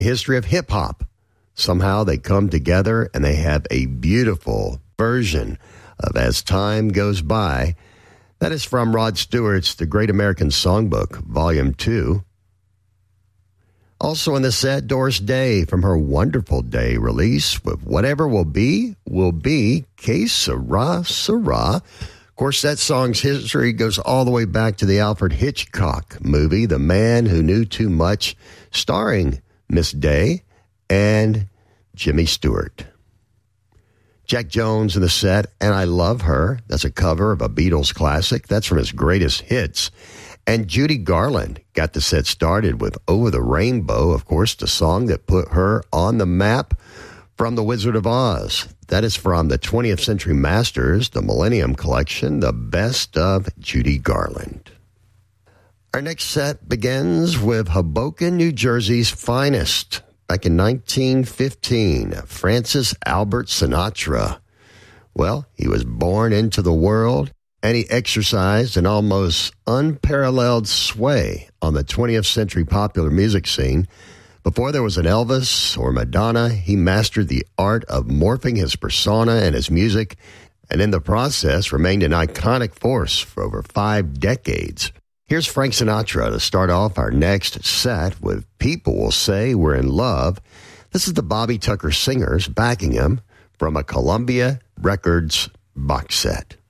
history of hip-hop. Somehow they come together and they have a beautiful version of As Time Goes By. That is from Rod Stewart's The Great American Songbook, Volume 2. Also in the set, Doris Day from her Wonderful Day release with Whatever Will Be, Que Sera, Sera. Of course, that song's history goes all the way back to the Alfred Hitchcock movie, The Man Who Knew Too Much, starring Miss Day and Jimmy Stewart. Jack Jones in the set, And I Love Her. That's a cover of a Beatles classic. That's from his greatest hits. And Judy Garland got the set started with Over the Rainbow, of course, the song that put her on the map from The Wizard of Oz. That is from the 20th Century Masters, the Millennium Collection, the best of Judy Garland. Our next set begins with Hoboken, New Jersey's finest. Back in 1915, Francis Albert Sinatra. Well, he was born into the world, and he exercised an almost unparalleled sway on the 20th century popular music scene. Before there was an Elvis or Madonna, he mastered the art of morphing his persona and his music, and in the process remained an iconic force for over 5 decades. Here's Frank Sinatra to start off our next set with People Will Say We're in Love. This is the Bobby Tucker Singers backing him from a Columbia Records box set.